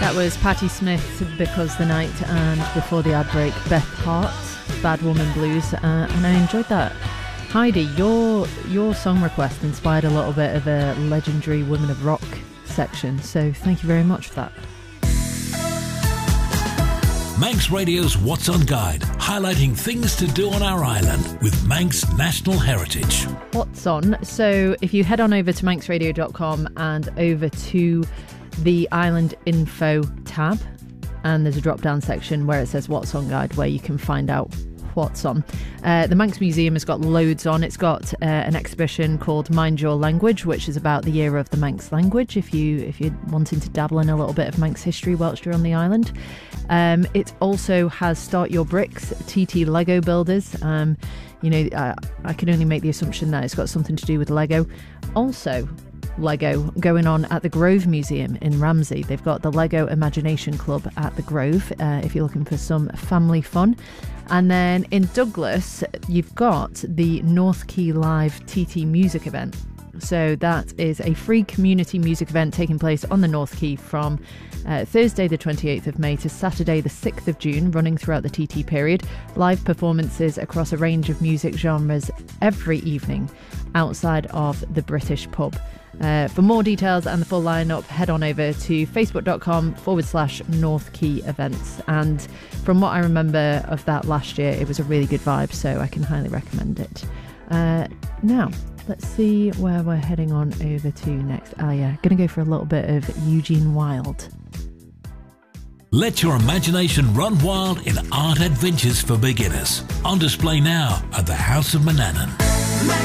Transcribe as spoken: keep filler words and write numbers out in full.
That was Patti Smith, Because the Night, and before the ad break, Beth Hart, Bad Woman Blues, uh, and I enjoyed that. Heidi, your your song request inspired a little bit of a legendary Women of Rock section, so thank you very much for that. Manx Radio's What's On Guide, highlighting things to do on our island with Manx National Heritage. What's on? So if you head on over to manx radio dot com and over to the Island Info tab, and there's a drop-down section where it says What's On Guide, where you can find out what's on. Uh, the Manx Museum has got loads on. It's got uh, an exhibition called Mind Your Language, which is about the year of the Manx language, if, you, if you're wanting to dabble in a little bit of Manx history whilst you're on the island. Um, it also has Start Your Bricks, T T Lego Builders. Um, you know, uh, I can only make the assumption that it's got something to do with Lego. Also, Lego going on at the Grove Museum in Ramsey. They've got the Lego Imagination Club at the Grove, uh, if you're looking for some family fun. And then in Douglas, you've got the North Quay Live T T Music event. So that is a free community music event taking place on the North Quay from uh, Thursday the twenty-eighth of May to Saturday the sixth of June, running throughout the T T period. Live performances across a range of music genres every evening outside of the British pub. Uh, for more details and the full lineup, head on over to facebook.com forward slash North Quay events. And from what I remember of that last year, it was a really good vibe, so I can highly recommend it. Uh, now, let's see where we're heading on over to next. Ah, yeah, going to go for a little bit of Eugene Wilde. Let your imagination run wild in art adventures for beginners. On display now at the House of Manannan.